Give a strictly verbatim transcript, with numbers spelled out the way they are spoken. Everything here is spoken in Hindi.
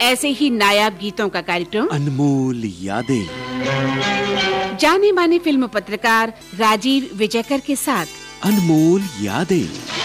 ऐसे ही नायाब गीतों का कार्यक्रम अनमोल यादें। जाने माने फिल्म पत्रकार राजीव विजयकर के साथ अनमोल यादें।